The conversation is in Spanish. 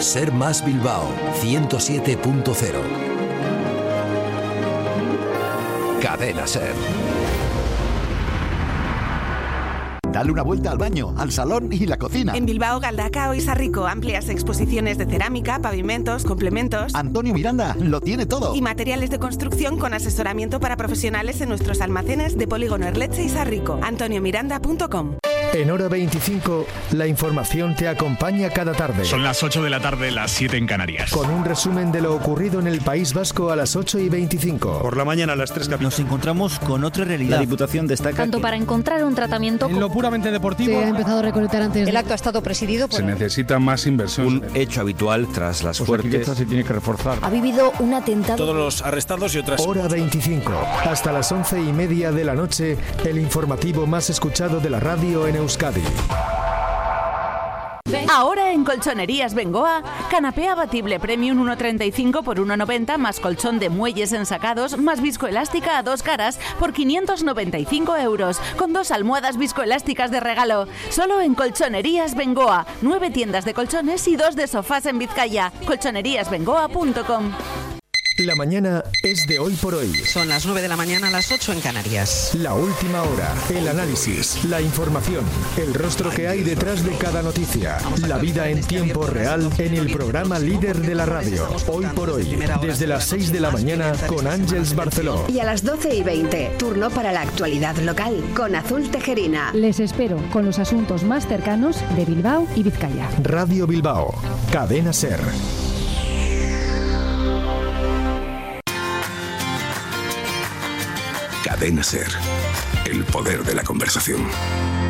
Ser Más Bilbao 107.0. Cadena Ser. Dale una vuelta al baño, al salón y la cocina. En Bilbao, Galdacao y Sarrico, amplias exposiciones de cerámica, pavimentos, complementos. Antonio Miranda lo tiene todo. Y materiales de construcción con asesoramiento para profesionales en nuestros almacenes de Polígono Erletxe y Sarrico. antoniomiranda.com. En Hora 25, la información te acompaña cada tarde. Son las 8 de la tarde, las 7 en Canarias. Con un resumen de lo ocurrido en el País Vasco a las 8:25. Por la mañana a las 3 nos encontramos con otra realidad. La Diputación destaca tanto para encontrar un tratamiento en lo puramente deportivo. Se ha empezado a recolectar antes. El acto ha estado presidido por... Se necesita más inversión. Un hecho habitual tras las fuertes. Se tiene que reforzar. Ha vivido un atentado. Todos los arrestados y otras. Hora 25. Hasta las 11:30 de la noche, el informativo más escuchado de la radio en Euskadi. Ahora en Colchonerías Bengoa, canapé abatible premium 1,35 por 1,90 más colchón de muelles ensacados más viscoelástica a 2 caras por 595 euros, con 2 almohadas viscoelásticas de regalo. Solo en Colchonerías Bengoa, 9 tiendas de colchones y 2 de sofás en Vizcaya. colchoneríasbengoa.com. La mañana es de Hoy por Hoy. Son las 9 de la mañana, las 8 en Canarias. La última hora, el análisis, la información, el rostro que hay detrás de cada noticia, la vida en tiempo real en el programa líder de la radio. Hoy por Hoy, desde las 6 de la mañana con Ángeles Barceló. Y a las 12:20, turno para la actualidad local con Azul Tejerina. Les espero con los asuntos más cercanos de Bilbao y Vizcaya. Radio Bilbao, Cadena Ser. Cadena Ser. El poder de la conversación.